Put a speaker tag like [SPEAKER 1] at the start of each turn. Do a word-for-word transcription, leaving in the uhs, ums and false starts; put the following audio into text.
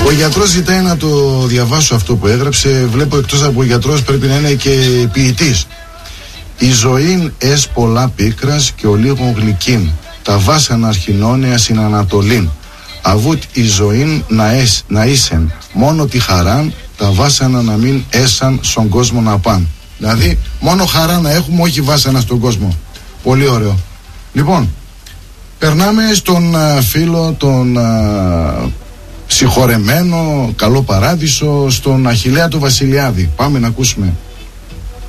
[SPEAKER 1] Ο γιατρός ζητάει να το διαβάσω αυτό που έγραψε. Βλέπω εκτός από γιατρός πρέπει να είναι και ποιητής. Η ζωή ες πολλά πίκρας και ο λίγο γλυκίν. Τα βάσανα αρχινώνια στην Ανατολήν. Αβούτ η ζωή να, ες, να ήσεν μόνο τη χαράν, τα βάσανα να μην έσαν στον κόσμο να πάν. Δηλαδή μόνο χαρά να έχουμε, όχι βάσανα στον κόσμο. Πολύ ωραίο. Λοιπόν, περνάμε στον α, φίλο, τον α, συγχωρεμένο, καλό παράδεισο, στον Αχιλλέα του Βασιλιάδη. Πάμε να ακούσουμε.